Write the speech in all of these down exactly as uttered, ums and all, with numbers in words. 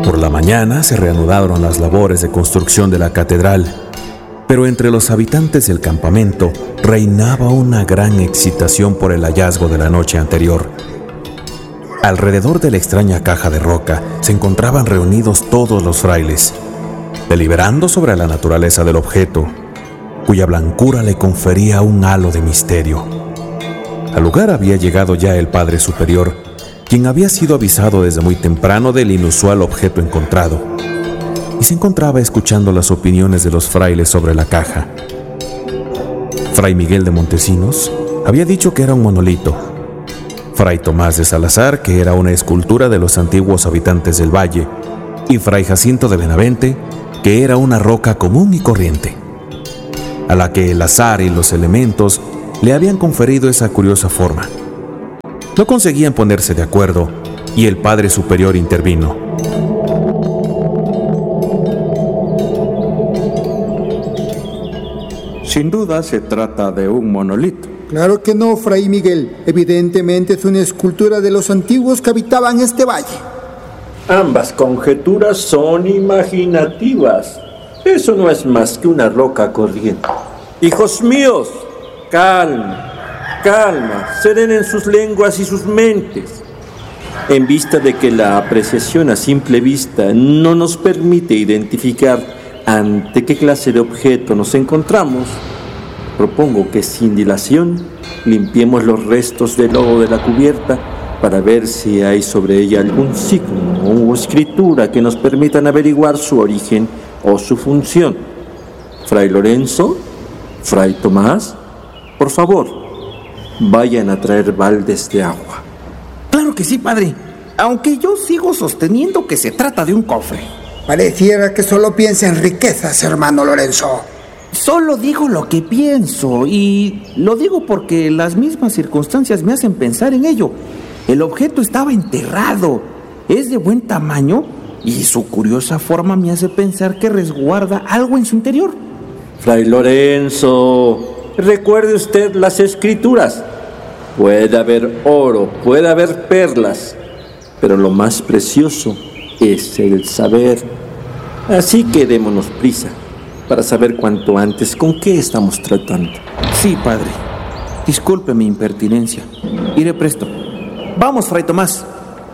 Por la mañana se reanudaron las labores de construcción de la catedral, pero entre los habitantes del campamento reinaba una gran excitación por el hallazgo de la noche anterior. Alrededor de la extraña caja de roca se encontraban reunidos todos los frailes, deliberando sobre la naturaleza del objeto, cuya blancura le confería un halo de misterio. Al lugar había llegado ya el Padre Superior, quien había sido avisado desde muy temprano del inusual objeto encontrado, y se encontraba escuchando las opiniones de los frailes sobre la caja. Fray Miguel de Montesinos había dicho que era un monolito, Fray Tomás de Salazar que era una escultura de los antiguos habitantes del valle, y Fray Jacinto de Benavente que era una roca común y corriente, a la que el azar y los elementos le habían conferido esa curiosa forma. No conseguían ponerse de acuerdo y el Padre Superior intervino. Sin duda se trata de un monolito. Claro que no, Fray Miguel. Evidentemente es una escultura de los antiguos que habitaban este valle. Ambas conjeturas son imaginativas. Eso no es más que una roca corriente. Hijos míos, calma, calma, serenen sus lenguas y sus mentes. En vista de que la apreciación a simple vista no nos permite identificar ante qué clase de objeto nos encontramos, propongo que sin dilación limpiemos los restos de lodo de la cubierta para ver si hay sobre ella algún signo o escritura que nos permitan averiguar su origen o su función. Fray Lorenzo, Fray Tomás, por favor, vayan a traer baldes de agua. Claro que sí, padre, aunque yo sigo sosteniendo que se trata de un cofre. Pareciera que solo piensa en riquezas, hermano Lorenzo. Solo digo lo que pienso, y lo digo porque las mismas circunstancias me hacen pensar en ello. El objeto estaba enterrado, es de buen tamaño, y su curiosa forma me hace pensar que resguarda algo en su interior. Fray Lorenzo, recuerde usted las escrituras. Puede haber oro, puede haber perlas, pero lo más precioso es el saber. Así que démonos prisa para saber cuanto antes con qué estamos tratando. Sí, padre. Disculpe mi impertinencia. Iré presto. Vamos, Fray Tomás.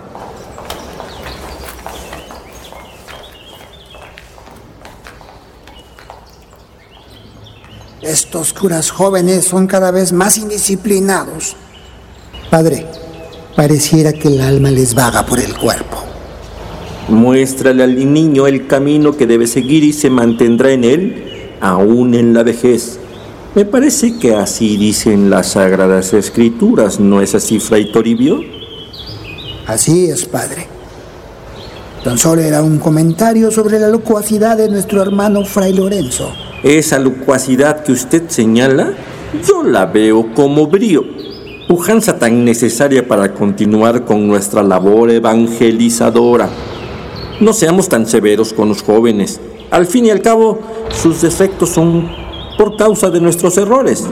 Estos curas jóvenes son cada vez más indisciplinados. Padre, pareciera que el alma les vaga por el cuerpo. Muéstrale al niño el camino que debe seguir y se mantendrá en él, aún en la vejez. Me parece que así dicen las Sagradas Escrituras, ¿no es así, Fray Toribio? Así es, padre. Tan solo era un comentario sobre la locuacidad de nuestro hermano Fray Lorenzo. Esa locuacidad que usted señala, yo la veo como brío, pujanza tan necesaria para continuar con nuestra labor evangelizadora. No seamos tan severos con los jóvenes. Al fin y al cabo, sus defectos son por causa de nuestros errores.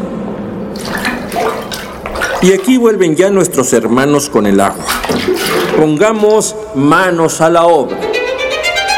Y aquí vuelven ya nuestros hermanos con el agua. Pongamos manos a la obra.